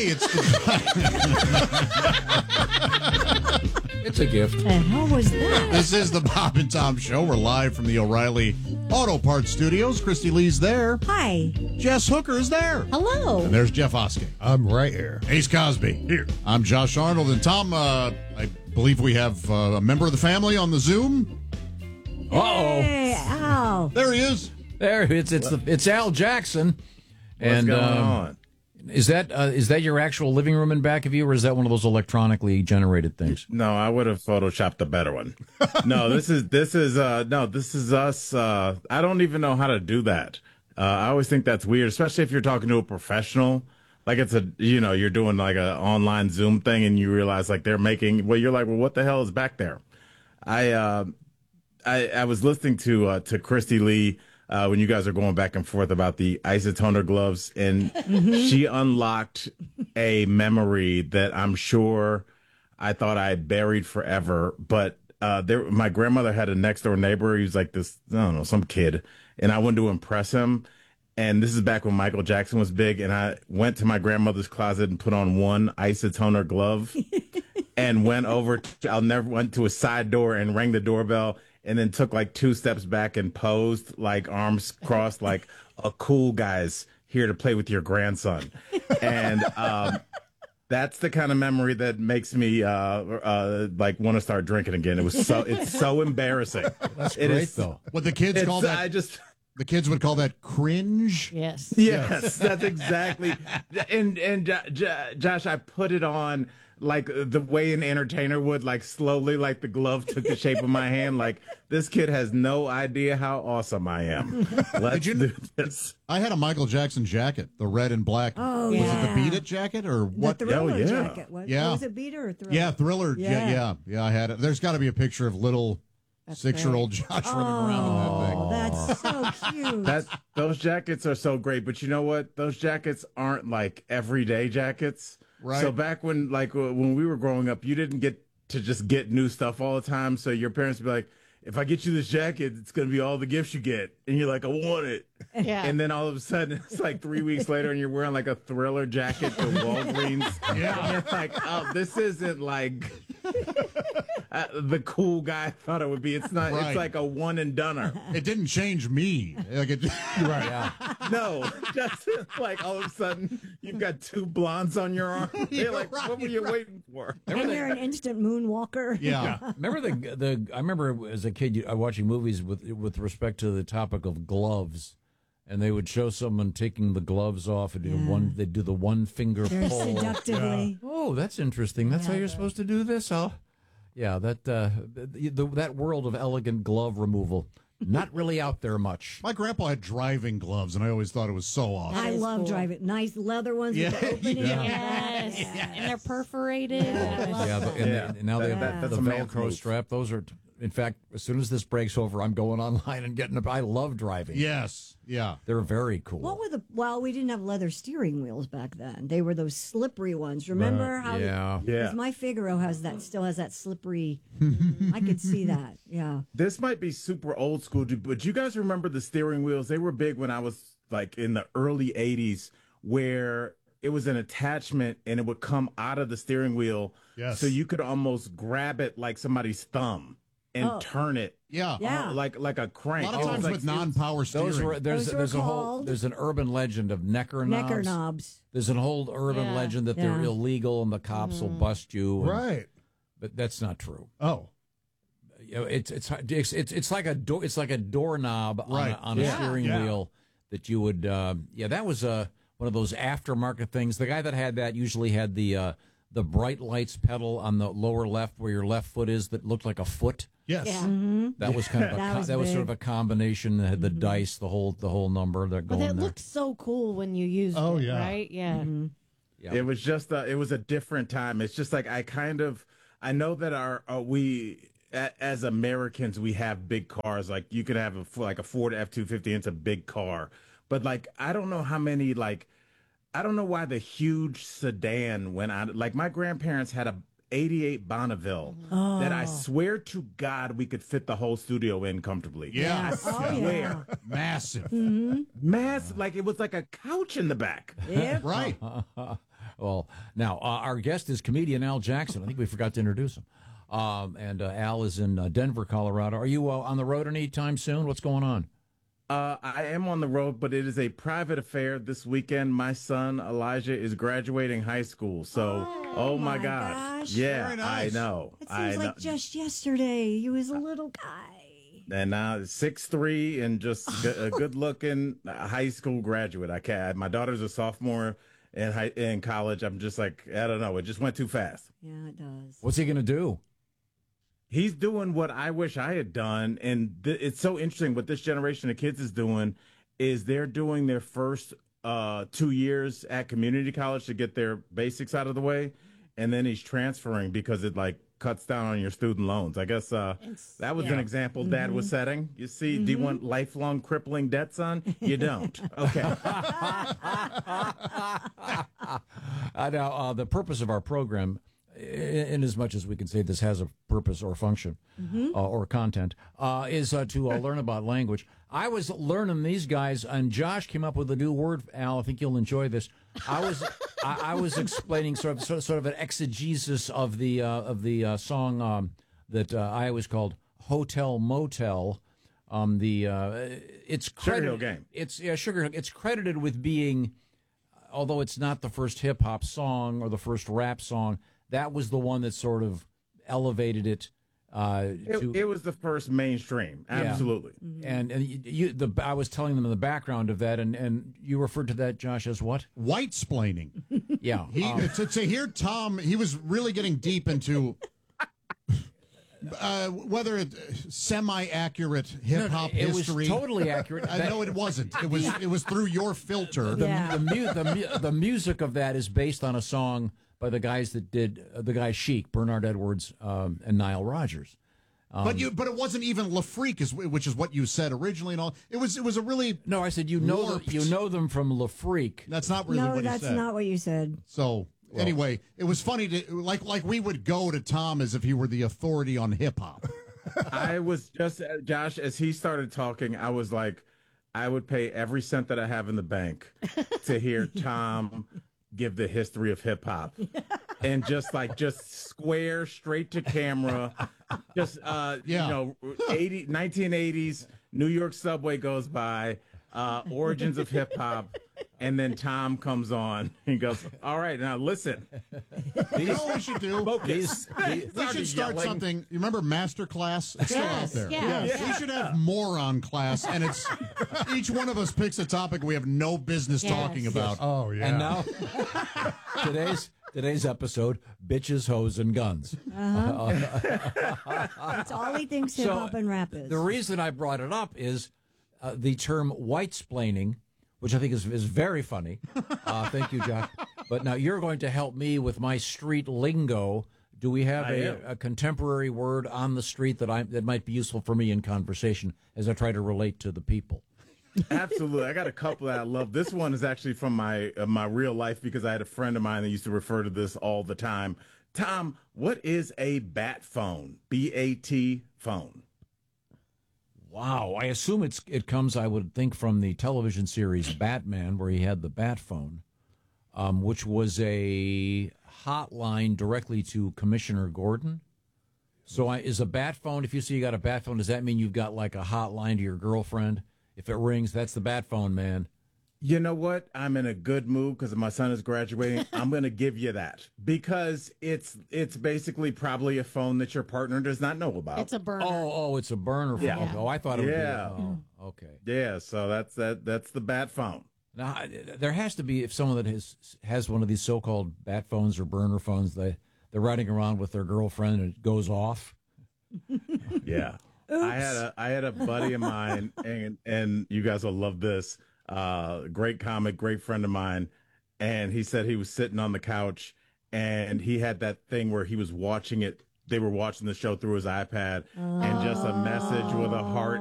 it's It's a gift. The hell was that? This is the Bob and Tom Show. We're live from the O'Reilly Auto Parts Studios. Christy Lee's there. Hi. Jess Hooker is there. Hello. And there's Jeff Oskey. I'm right here. Ace Cosby. Here. I'm Josh Arnold. And Tom, I believe we have a member of the family on the Zoom. Uh-oh. Hey, Al. There he is. There, it's Al Jackson. What's going on? Is that your actual living room in back of you, or is that one of those electronically generated things? No, I would have photoshopped a better one. No, this is us. I don't even know how to do that. I always think that's weird, especially if you're talking to a professional. Like it's you're doing like an online Zoom thing, and you realize like they're making. Well, you're like, well, what the hell is back there? I was listening to Christy Lee. When you guys are going back and forth about the isotoner gloves, and she unlocked a memory that I'm sure I thought I had buried forever. But my grandmother had a next door neighbor. He was like this, I don't know, some kid, and I wanted to impress him. And this is back when Michael Jackson was big, and I went to my grandmother's closet and put on one isotoner glove, and went to a side door and rang the doorbell. And then took like 2 steps back and posed, like arms crossed, like a cool guy's here to play with your grandson. And that's the kind of memory that makes me like want to start drinking again. It's so embarrassing. That's great, though. What the kids call that? The kids would call that cringe. Yes. Yes, that's exactly. And Josh, I put it on like the way an entertainer would, like slowly, like the glove took the shape of my hand. Like this kid has no idea how awesome I am. Let's do this. I had a Michael Jackson jacket, the red and black. Oh, was yeah. it the Beat It jacket or what? The Thriller yeah. jacket. Yeah. Was it Beat It or Thriller? Yeah, Thriller. Yeah. Yeah, I had it. There's got to be a picture of little 6-year-old Josh running around in that thing. Oh, that's so cute. Those jackets are so great, but you know what? Those jackets aren't like everyday jackets. Right. So back when we were growing up, you didn't get to just get new stuff all the time. So your parents would be like, if I get you this jacket, it's going to be all the gifts you get. And you're like, I want it. Yeah. And then all of a sudden, it's like 3 weeks later, and you're wearing like a Thriller jacket to Walgreens. Yeah. And you're like, oh, this isn't like the cool guy thought it would be. It's not. Right. It's like a one and doneer. It didn't change me. Like it, Right. Yeah. No, just like all of a sudden you've got 2 blondes on your arm. They're like, Right, what were you waiting for? And you're an instant moonwalker. yeah. Remember I remember as a kid watching movies with respect to the topic of gloves, and they would show someone taking the gloves off and they'd do the one finger Very pull. seductively. Oh, that's interesting. That's how you're supposed to do this? Oh, yeah, that world of elegant glove removal, not really out there much. My grandpa had driving gloves, and I always thought it was so awesome. I love driving. Nice leather ones with the opening. Yes. And they're perforated. And now they have that's the a man's Velcro move. strap. Those are, in fact, as soon as this breaks over, I'm going online and getting I love driving. Yes. Yeah. They're very cool. What were we didn't have leather steering wheels back then. They were those slippery ones. Remember how? Yeah. Yeah. My Figaro still has that slippery. I could see that. Yeah. This might be super old school, but you guys remember the steering wheels? They were big when I was like in the early 80s, where it was an attachment and it would come out of the steering wheel. Yes. So you could almost grab it like somebody's thumb and turn it. Yeah. Yeah. Like a A crank. lot of It was times like- with non-power steering. Those were called there's an urban legend of necker knobs. necker knobs. There's an old urban Yeah. legend that they're Yeah. illegal and the cops will bust you. and- Right. But that's not true. Oh. You know, it's like a doorknob Right. on a steering Yeah. wheel that you would. That was one of those aftermarket things. The guy that had that usually had the bright lights pedal on the lower left where your left foot is that looked like a foot. Yes. Yeah. That was kind of That was sort of big. a combination that had the dice, the whole number that But going it there. looks so cool when you use Oh, it, yeah. right? Yeah. Yeah. It was just it was a different time. It's just like I know that as Americans we have big cars. Like you could have a Ford F-250. It's a big car, but like I don't know how many I don't know why the huge sedan went out. Like my grandparents had a 88 Bonneville that I swear to God we could fit the whole studio in comfortably. Yeah. Oh, yeah. Massive. Mass, like it was like a couch in the back. Yeah. Right. Well, Now, our guest is comedian Al Jackson. I think we forgot to introduce him. And Al is in Denver, Colorado. Are you on the road anytime soon? What's going on? I am on the road, but it is a private affair this weekend. My son, Elijah, is graduating high school. So, oh my gosh. Yeah, Very nice. I know. It seems like just yesterday he was a little guy. And now 6'3" and just a good-looking high school graduate. I can't. My daughter's a sophomore in college. I'm just like, I don't know. It just went too fast. Yeah, it does. What's he going to do? He's doing what I wish I had done, and it's so interesting. What this generation of kids is doing is they're doing their first 2 years at community college to get their basics out of the way, and then he's transferring because it cuts down on your student loans. I guess that was an example Dad was setting. You see, do you want lifelong crippling debt, son? You don't. Okay. Now, the purpose of our program, in as much as we can say this has a purpose or function or content, is to learn about language. I was learning these guys, and Josh came up with a new word. Al, I think you'll enjoy this. I was explaining sort of an exegesis of the song that I always called Hotel Motel. It's Sugar Hill Gang. Sugar Hill. It's credited with being, although it's not the first hip hop song or the first rap song. That was the one that sort of elevated it. It was the first mainstream, absolutely. Yeah. And I was telling them in the background of that, and you referred to that, Josh, as what? White-splaining. Yeah. To hear Tom, he was really getting deep into whether it's semi-accurate hip-hop history. It was totally accurate. No, it wasn't. It was through your filter. The music of that is based on a song by the guys that did the guy Chic, Bernard Edwards, and Nile Rodgers. But it wasn't even LaFreak, which is what you said originally, and all. It was a really no. I said you know them from LaFreak. That's not really what you said. No, that's not what you said. So anyway, it was funny to like we would go to Tom as if he were the authority on hip hop. I was just Josh as he started talking. I was like, I would pay every cent that I have in the bank to hear Tom give the history of hip hop and just square straight to camera, just 1980s New York subway goes by, origins of hip hop, and then Tom comes on. He goes, "All right, now listen. You know what we should do? We should start something. You remember Master Class? It's still out there. Yes. We should have Moron Class, and it's each one of us picks a topic we have no business talking about. Oh, yeah. And now today's episode: bitches, hoes, and guns. That's all he thinks hip hop and rap is. The reason I brought it up is the term white-splaining, which I think is very funny. Thank you, Josh. But now you're going to help me with my street lingo. Do we have a contemporary word on the street that might be useful for me in conversation as I try to relate to the people? Absolutely. I got a couple that I love. This one is actually from my real life because I had a friend of mine that used to refer to this all the time. Tom, what is a bat phone? BAT phone. Wow, I assume it comes, I would think, from the television series Batman, where he had the bat phone, which was a hotline directly to Commissioner Gordon. So is a bat phone, if you see you got a bat phone, does that mean you've got like a hotline to your girlfriend? If it rings, that's the bat phone, man. You know what? I'm in a good mood because my son is graduating. I'm going to give you that because it's basically probably a phone that your partner does not know about. It's a burner. Oh, it's a burner phone. Yeah. Oh, I thought it would be. Yeah. Okay. Yeah, so that's the bat phone. Now, there has to be, if someone that has one of these so-called bat phones or burner phones, they're riding around with their girlfriend and it goes off. Yeah. I had a buddy of mine, and you guys will love this. Great comic, great friend of mine, and he said he was sitting on the couch and he had that thing where he was watching it. They were watching the show through his iPad, and just a message with a heart